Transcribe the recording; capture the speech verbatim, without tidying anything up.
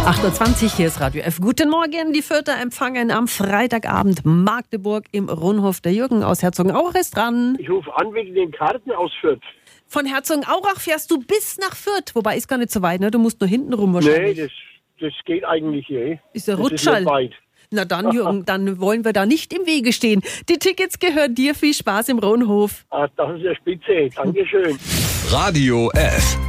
acht Uhr zwanzig, hier ist Radio F. Guten Morgen, die Fürther empfangen am Freitagabend Magdeburg im Rundhof. Der Jürgen aus Herzogenaurach ist dran. Ich rufe an wegen den Karten aus Fürth. Von Herzogenaurach fährst du bis nach Fürth, wobei ist gar nicht so weit, ne? Du musst nur hinten rum wahrscheinlich. Nee, das, das geht eigentlich eh. Ist der Das Rutschall. ist nicht weit. Na dann, Jürgen, dann wollen wir da nicht im Wege stehen. Die Tickets gehören dir. Viel Spaß im Rundhof. Ah, das ist ja spitze. Dankeschön. Radio F.